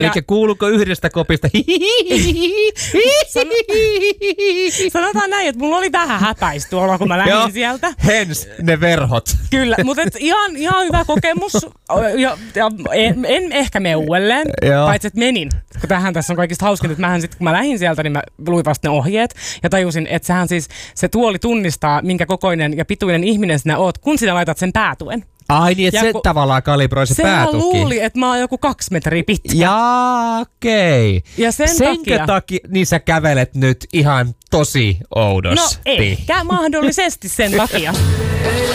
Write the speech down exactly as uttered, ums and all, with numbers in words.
Eli kuuluuko yhdestä kopista? Sanotaan näin, että mulla oli vähän häpäistä tuolla, kun mä lähdin sieltä. Hens ne verhot. Kyllä, mutta ihan, ihan hyvä kokemus. Ja, ja en, en ehkä mene uudelleen, Joo. paitsi että menin. Kun tähän tässä on kaikista hauskin, että mähän sit, kun mä lähdin sieltä, niin mä luin vasta ne ohjeet ja tajusin, että sehän siis, se tuoli tunnistaa, minkä kokoinen ja pituinen ihminen sinä oot, kun sinä laitat sen päätuen. Ai niin, että se kun, tavallaan kalibroi se sehän päätuki. luuli, että mä oon joku kaksi metriä pitkä. Jaa, okei. Okay. Ja sen Senkö takia... takia, niin sä kävelet nyt ihan tosi oudosti? No ehkä mahdollisesti sen takia.